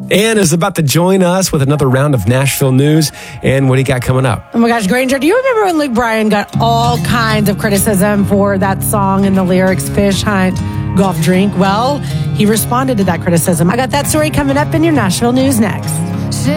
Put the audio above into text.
Ann is about to join us with another round of Nashville news. And what do you got coming up? Oh my gosh, Granger, do you remember when Luke Bryan got all kinds of criticism for that song and the lyrics, Fish Hunt, Golf Drink? Well, he responded to that criticism. I got that story coming up in your Nashville news next.